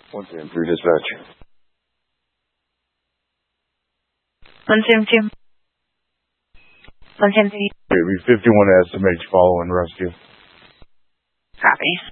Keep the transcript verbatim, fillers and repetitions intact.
one seventy-three dispatch. one seventy-two. one seventy-three. Baby fifty-one S M H following rescue. Copy.